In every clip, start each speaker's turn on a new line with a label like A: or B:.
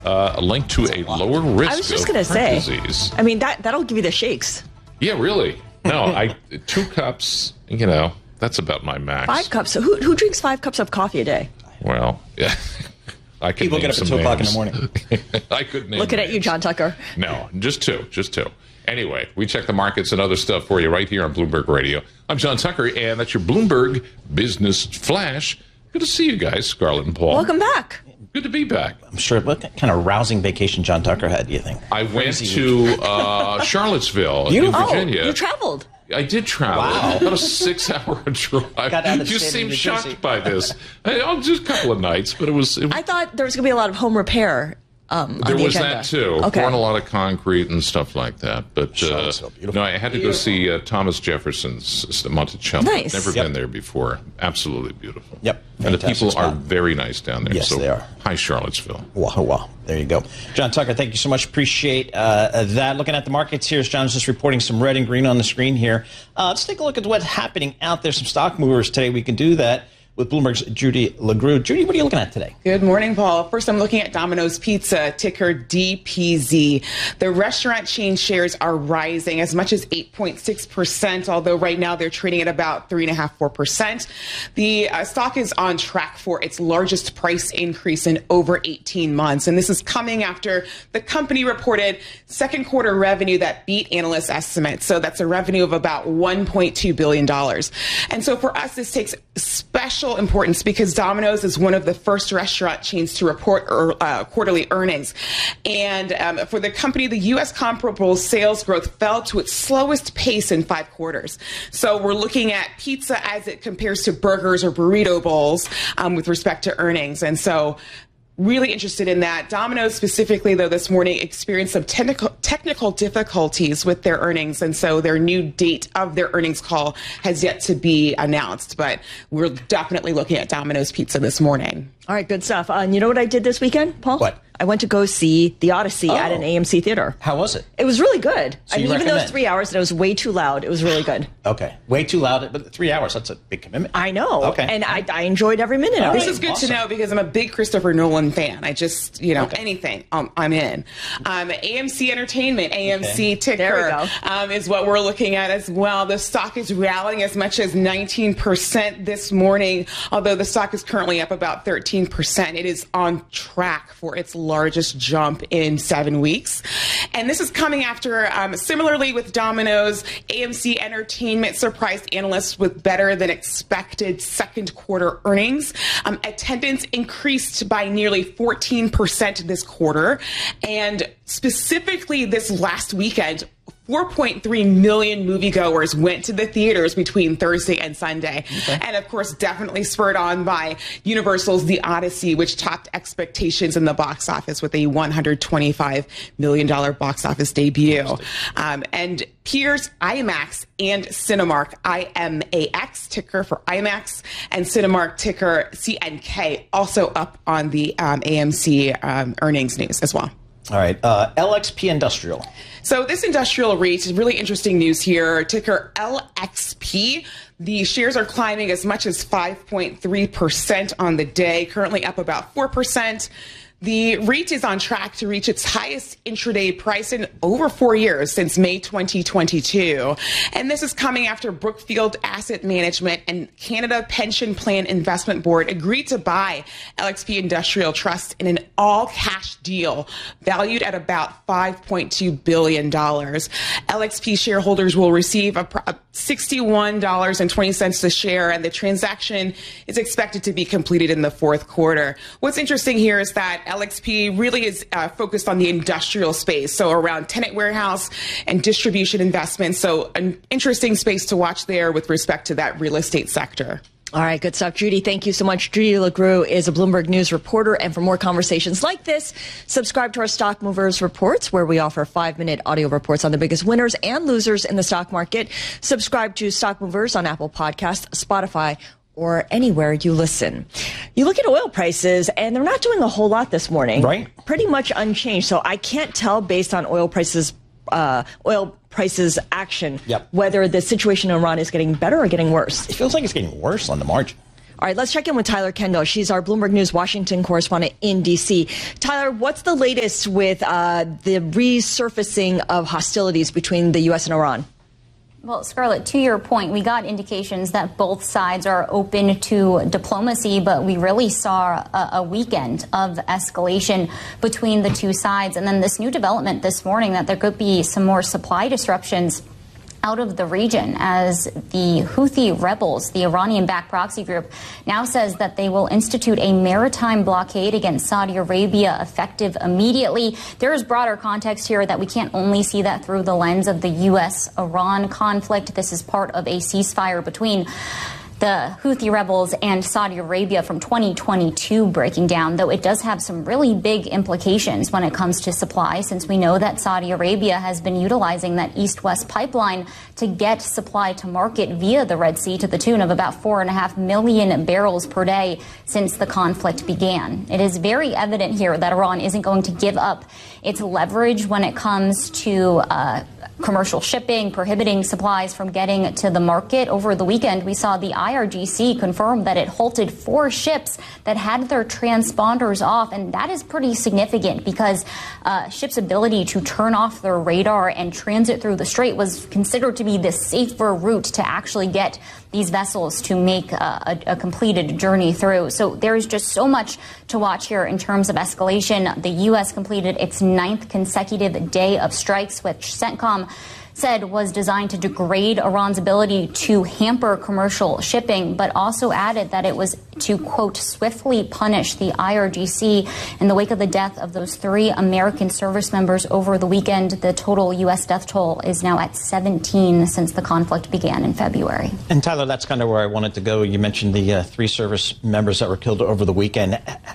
A: A link to a lower risk
B: I was just
A: of
B: going to
A: heart
B: say,
A: disease.
B: I mean, that'll give you the shakes.
A: Yeah, really. No, 2 cups, that's about my max.
B: 5 cups. So who drinks 5 cups of coffee a day?
A: Well, yeah. I could
C: People get up at 2 o'clock in the morning.
A: I could name
B: Looking
A: names.
B: at you, John Tucker.
A: No, just two. Anyway, we check the markets and other stuff for you right here on Bloomberg Radio. I'm John Tucker, and that's your Bloomberg Business Flash. Good to see you guys, Scarlett and Paul.
B: Welcome back.
A: Good to be back.
C: I'm sure. What kind of rousing vacation John Tucker had, do you think?
A: I went to Charlottesville in Virginia.
B: Oh, you traveled.
A: I did travel.
C: Wow.
A: About a 6-hour drive.
C: Got out of
A: You
C: the state
A: seem
C: of New
A: shocked
C: Jersey.
A: by this. Just a couple of nights, but it was
B: I thought there was going to be a lot of home repair on
A: there
B: the
A: was
B: agenda.
A: that too.
B: Okay.
A: Pouring a lot of concrete and stuff like that. But
C: Charlottesville, beautiful.
A: no, I had to go see Thomas Jefferson's Monticello.
B: Nice.
A: Never
C: Yep.
A: been there before. Absolutely beautiful.
C: Yep.
A: And the
C: Fantastic
A: people are
C: spot.
A: very nice down there.
C: Yes,
A: so
C: they are.
A: Hi, Charlottesville.
C: Wow. There you go. John Tucker, thank you so much. Appreciate that. Looking at the markets here, as John's just reporting some red and green on the screen here. Let's take a look at what's happening out there. Some stock movers today. We can do that with Bloomberg's Judy LaGrue. Judy, what are you looking at today?
D: Good morning, Paul. First, I'm looking at Domino's Pizza, ticker DPZ. The restaurant chain shares are rising as much as 8.6%, although right now they're trading at about 3.5–4%. The stock is on track for its largest price increase in over 18 months. And this is coming after the company reported second quarter revenue that beat analyst estimates. So that's a revenue of about $1.2 billion. And so for us, this takes special importance because Domino's is one of the first restaurant chains to report quarterly earnings. And for the company, the U.S. comparable sales growth fell to its slowest pace in 5 quarters. So we're looking at pizza as it compares to burgers or burrito bowls with respect to earnings. And so really interested in that. Domino's specifically, though, this morning experienced some technical difficulties with their earnings. And so their new date of their earnings call has yet to be announced. But we're definitely looking at Domino's Pizza this morning.
B: All right, good stuff. You know what I did this weekend, Paul?
C: What?
B: I went to go see The Odyssey at an AMC theater.
C: How was it?
B: It was really good.
C: So
B: I
C: you
B: mean, even though it was
C: recommend?
B: 3 hours and it was way too loud, it was really good.
C: Okay. Way too loud, but 3 hours, that's a big commitment.
B: I know.
C: Okay.
B: And I enjoyed every minute of
C: All
B: it.
D: This is good
C: Awesome.
D: to know because I'm a big Christopher Nolan fan. I just,
C: Okay.
D: anything I'm in. AMC Entertainment, AMC ticker
B: There we
D: is what we're looking at as well. The stock is rallying as much as 19% this morning, although the stock is currently up about 13%. It is on track for its largest jump in 7 weeks. And this is coming after, similarly with Domino's, AMC Entertainment surprised analysts with better than expected second quarter earnings. Attendance increased by nearly 14% this quarter. And specifically this last weekend, 4.3 million moviegoers went to the theaters between Thursday and Sunday. Okay. And of course, definitely spurred on by Universal's The Odyssey, which topped expectations in the box office with a $125 million box office debut. And peers IMAX and Cinemark, IMAX, ticker for IMAX, and Cinemark, ticker CNK, also up on the AMC earnings news as well.
C: All right. LXP Industrial.
D: So this industrial REIT is really interesting news here. Ticker LXP. The shares are climbing as much as 5.3% on the day, currently up about 4%. The REIT is on track to reach its highest intraday price in over 4 years since May 2022. And this is coming after Brookfield Asset Management and Canada Pension Plan Investment Board agreed to buy LXP Industrial Trust in an all-cash deal valued at about $5.2 billion. LXP shareholders will receive $61.20 a share, and the transaction is expected to be completed in the fourth quarter. What's interesting here is that LXP really is focused on the industrial space, so around tenant warehouse and distribution investments. So an interesting space to watch there with respect to that real estate sector.
B: All right, good stuff. Judy, thank you so much. Judy LaGrue is a Bloomberg News reporter. And for more conversations like this, subscribe to our Stock Movers Reports, where we offer 5-minute audio reports on the biggest winners and losers in the stock market. Subscribe to Stock Movers on Apple Podcasts, Spotify, or anywhere you listen. You look at oil prices, and they're not doing a whole lot this morning.
C: Right.
B: Pretty much unchanged. So I can't tell based on oil prices action
C: Yep.
B: whether the situation in Iran is getting better or getting worse.
C: It feels like it's getting worse on the margin.
B: All right, let's check in with Tyler Kendall. She's our Bloomberg News Washington correspondent in D.C. Tyler, what's the latest with the resurfacing of hostilities between the U.S. and Iran?
E: Well, Scarlett, to your point, we got indications that both sides are open to diplomacy, but we really saw a weekend of escalation between the two sides. And then this new development this morning that there could be some more supply disruptions out of the region as the Houthi rebels, the Iranian-backed proxy group, now says that they will institute a maritime blockade against Saudi Arabia effective immediately. There is broader context here that we can't only see that through the lens of the U.S.-Iran conflict. This is part of a ceasefire between the Houthi rebels and Saudi Arabia from 2022 breaking down, though it does have some really big implications when it comes to supply, since we know that Saudi Arabia has been utilizing that east-west pipeline to get supply to market via the Red Sea to the tune of about 4.5 million barrels per day since the conflict began. It is very evident here that Iran isn't going to give up its leverage when it comes to commercial shipping, prohibiting supplies from getting to the market. Over the weekend, we saw the IRGC confirm that it halted 4 ships that had their transponders off, and that is pretty significant because ships' ability to turn off their radar and transit through the strait was considered to be the safer route to actually get these vessels to make a completed journey through. So there's just so much to watch here in terms of escalation. The U.S. completed its 9th consecutive day of strikes, which CENTCOM said was designed to degrade Iran's ability to hamper commercial shipping, but also added that it was to, quote, swiftly punish the IRGC in the wake of the death of those 3 American service members over the weekend. The total U.S. death toll is now at 17 since the conflict began in February.
C: And Tyler, that's kind of where I wanted to go. You mentioned the 3 service members that were killed over the weekend.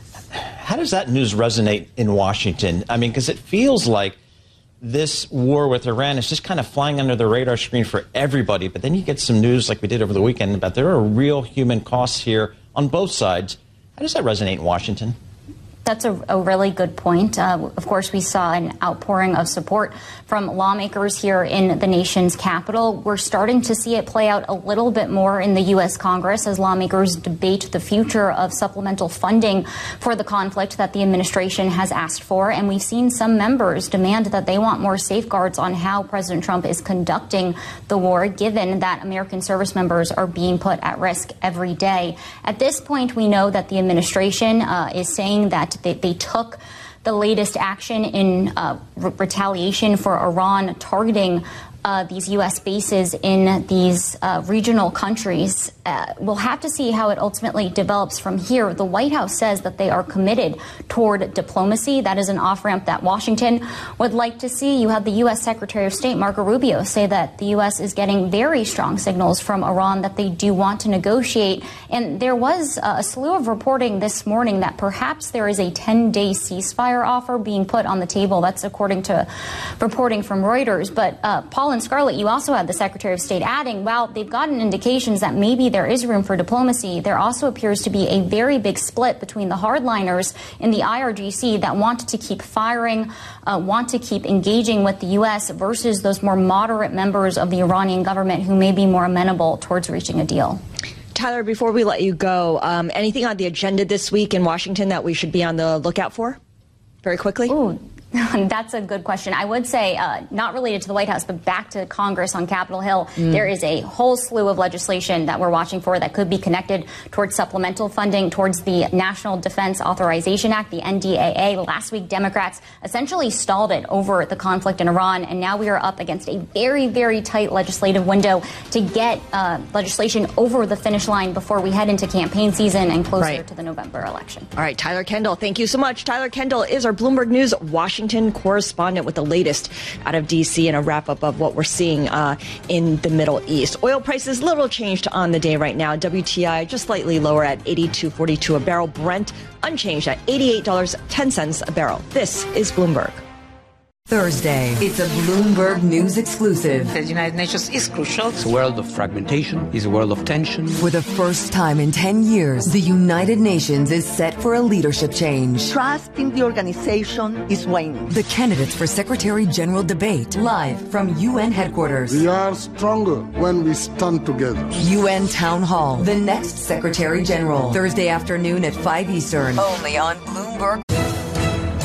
C: How does that news resonate in Washington? I mean, because it feels like this war with Iran is just kind of flying under the radar screen for everybody. But then you get some news like we did over the weekend about there are real human costs here on both sides. How does that resonate in Washington?
E: That's a really good point. Of course, we saw an outpouring of support from lawmakers here in the nation's capital. We're starting to see it play out a little bit more in the U.S. Congress as lawmakers debate the future of supplemental funding for the conflict that the administration has asked for. And we've seen some members demand that they want more safeguards on how President Trump is conducting the war, given that American service members are being put at risk every day. At this point, we know that the administration is saying that they took the latest action in retaliation for Iran targeting these U.S. bases in these regional countries. We'll have to see how it ultimately develops from here. The White House says that they are committed toward diplomacy. That is an off-ramp that Washington would like to see. You have the U.S. Secretary of State, Marco Rubio, say that the U.S. is getting very strong signals from Iran that they do want to negotiate. And there was a slew of reporting this morning that perhaps there is a 10-day ceasefire offer being put on the table. That's according to reporting from Reuters. But Paul and Scarlett, you also had the Secretary of State adding, while they've gotten indications that maybe there is room for diplomacy, there also appears to be a very big split between the hardliners in the IRGC that want to keep firing, want to keep engaging with the U.S. versus those more moderate members of the Iranian government who may be more amenable towards reaching a deal.
B: Tyler, before we let you go, anything on the agenda this week in Washington that we should be on the lookout for? Very quickly.
E: Ooh. That's a good question. I would say not related to the White House, but back to Congress on Capitol Hill. There is a whole slew of legislation that we're watching for that could be connected towards supplemental funding, towards the National Defense Authorization Act, the NDAA. Last week, Democrats essentially stalled it over the conflict in Iran, and now we are up against a very, very tight legislative window to get legislation over the finish line before we head into campaign season and closer to the November election.
B: All right, Tyler Kendall, thank you so much. Tyler Kendall is our Bloomberg News Washington correspondent with the latest out of D.C. and a wrap-up of what we're seeing in the Middle East. Oil prices little changed on the day right now. WTI just slightly lower at $82.42 a barrel. Brent unchanged at $88.10 a barrel. This is Bloomberg.
F: Thursday, it's a Bloomberg News exclusive.
G: The United Nations is crucial.
H: It's a world of fragmentation. It's a world of tension.
F: For the first time in 10 years, the United Nations is set for a leadership change.
I: Trust in the organization is waning.
F: The candidates for Secretary General debate live from UN headquarters.
J: We are stronger when we stand together.
F: UN Town Hall, the next Secretary General. Thursday afternoon at 5 Eastern. Only on Bloomberg